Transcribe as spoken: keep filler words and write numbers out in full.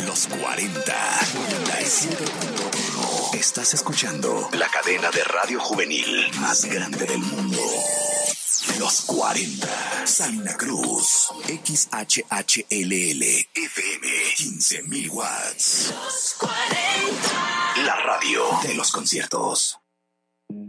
Los cuarenta. Estás escuchando la cadena de radio juvenil más grande del mundo. Los cuarenta. Salina Cruz. X H H L L F M. quince mil watts. Los cuarenta. La radio de los conciertos.